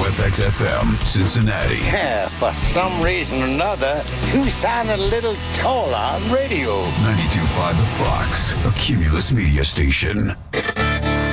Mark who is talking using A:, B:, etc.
A: FX FM, Cincinnati.
B: Yeah, for some reason or another, you sound a little taller on radio.
A: 92.5 The Fox, a Cumulus media station.